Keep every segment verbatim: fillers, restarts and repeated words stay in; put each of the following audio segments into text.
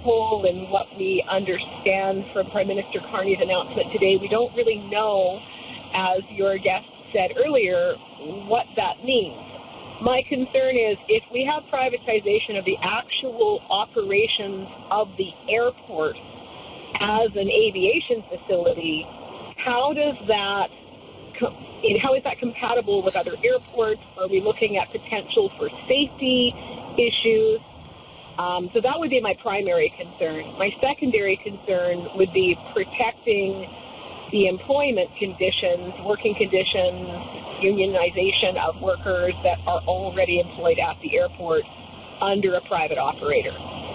whole and what we understand from Prime Minister Carney's announcement today, we don't really know, as your guest said earlier, what that means. My concern is if we have privatization of the actual operations of the airport as an aviation facility, how does that how is that compatible with other airports? Are we looking at potential for safety issues? Um, so that would be my primary concern. My secondary concern would be protecting the employment conditions, working conditions, unionization of workers that are already employed at the airport under a private operator.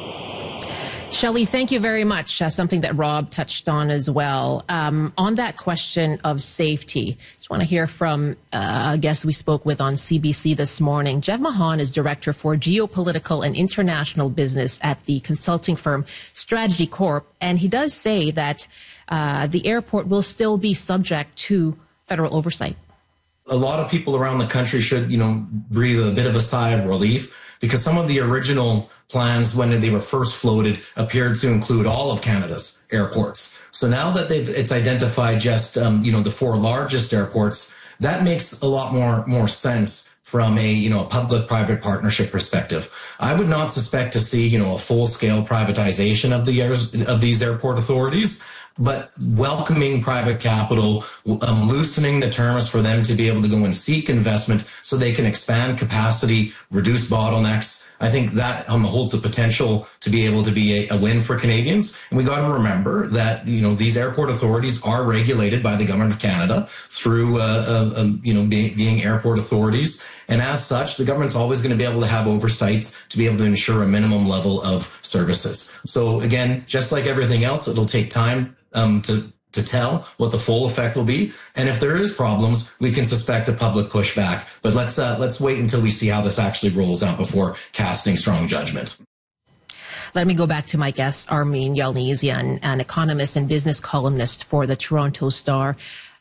Shelley, thank you very much. Uh, something that Rob touched on as well. Um, on that question of safety, just want to hear from uh, a guest we spoke with on C B C this morning. Jeff Mahan is Director for Geopolitical and International Business at the consulting firm Strategy Corp, and he does say that uh, the airport will still be subject to federal oversight. A lot of people around the country should, you know, breathe a bit of a sigh of relief, because some of the original plans when they were first floated appeared to include all of Canada's airports. So now that they've it's identified just um, you know the four largest airports, that makes a lot more more sense from a you know a public-private partnership perspective. I would not suspect to see you know a full-scale privatization of the airs, of these airport authorities, but welcoming private capital, um, loosening the terms for them to be able to go and seek investment so they can expand capacity, reduce bottlenecks. I think that um, holds the potential to be able to be a, a win for Canadians. And we got to remember that, you know, these airport authorities are regulated by the Government of Canada through, uh, uh, um, you know, be, being airport authorities. And as such, the government's always going to be able to have oversight to be able to ensure a minimum level of services. So again, just like everything else, it'll take time um, to to tell what the full effect will be. And if there is problems, we can suspect a public pushback. But let's uh, let's wait until we see how this actually rolls out before casting strong judgment. Let me go back to my guest, Armine Yalnizyan, an economist and business columnist for the Toronto Star.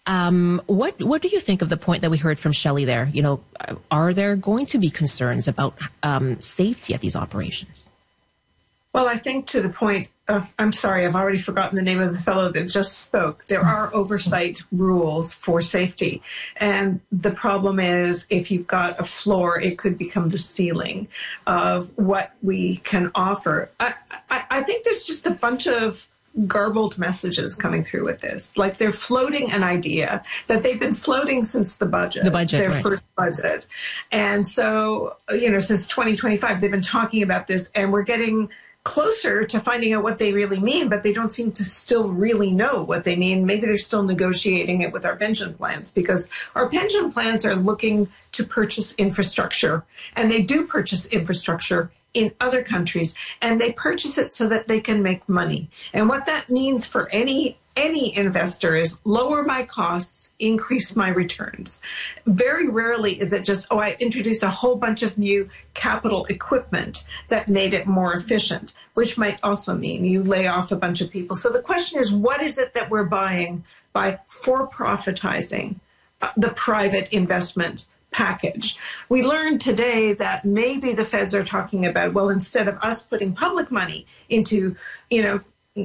Um, what what do you think of the point that we heard from Shelley there? You know, are there going to be concerns about um, safety at these operations? Well, I think to the point of, I'm sorry, I've already forgotten the name of the fellow that just spoke. There are oversight rules for safety. And the problem is if you've got a floor, it could become the ceiling of what we can offer. I, I, I think there's just a bunch of garbled messages coming through with this. Like they're floating an idea that they've been floating since the budget, the budget, their right. first budget. And so, you know, since twenty twenty-five, they've been talking about this, and we're getting closer to finding out what they really mean, but they don't seem to still really know what they mean. Maybe they're still negotiating it with our pension plans, because our pension plans are looking to purchase infrastructure, and they do purchase infrastructure in other countries, and they purchase it so that they can make money. And what that means for any any investor is lower my costs, increase my returns. Very rarely is it just, oh, I introduced a whole bunch of new capital equipment that made it more efficient, which might also mean you lay off a bunch of people. So the question is, what is it that we're buying by for-profitizing the private investment package? We learned today that maybe the feds are talking about, well, instead of us putting public money into, you know,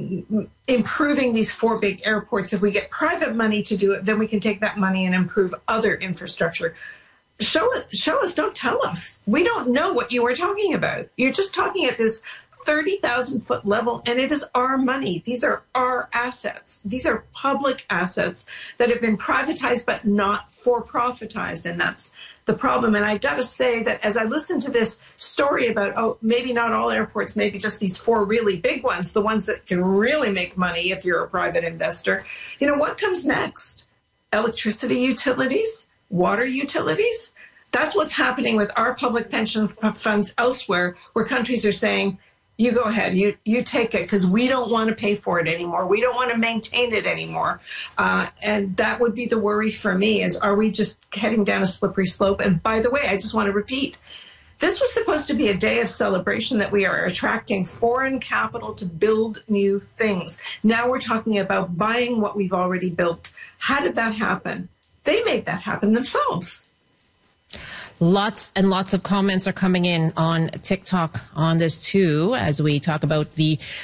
improving these four big airports, if we get private money to do it, then we can take that money and improve other infrastructure. Show it, show us, don't tell us. We don't know what you are talking about. You're just talking at this thirty thousand foot level, and it is our money. These are our assets. These are public assets that have been privatized but not for-profitized, and that's the problem. And I got to say that as I listen to this story about, oh, maybe not all airports, maybe just these four really big ones, the ones that can really make money if you're a private investor, you know, what comes next? Electricity utilities? Water utilities? That's what's happening with our public pension funds elsewhere, where countries are saying, you go ahead, you you take it, because we don't want to pay for it anymore. We don't want to maintain it anymore. Uh, and that would be the worry for me, is are we just heading down a slippery slope? And by the way, I just want to repeat, this was supposed to be a day of celebration, that we are attracting foreign capital to build new things. Now we're talking about buying what we've already built. How did that happen? They made that happen themselves. Lots and lots of comments are coming in on TikTok on this too, as we talk about the